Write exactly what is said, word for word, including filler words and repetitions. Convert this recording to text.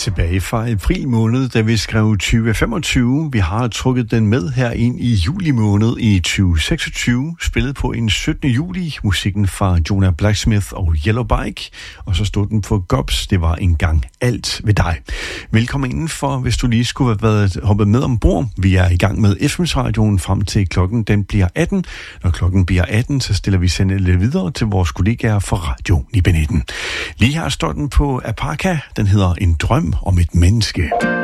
Tilbage fra april måned, da vi skrev tyve femogtyve. Vi har trukket den med her ind i juli måned i tyve seksogtyve. Spillet på en syttende juli. Musikken fra Jonah Blacksmith og Yellow Bike. Og så stod den på Gobs. Det var engang alt ved dig. Velkommen indenfor, hvis du lige skulle have været hoppet med ombord. Vi er i gang med F M-radioen frem til klokken den bliver atten. Når klokken bliver atten, så stiller vi sendet videre til vores kollegaer fra Radio ni nitten. Lige her står den på Apaka. Den hedder En drøm om et menneske.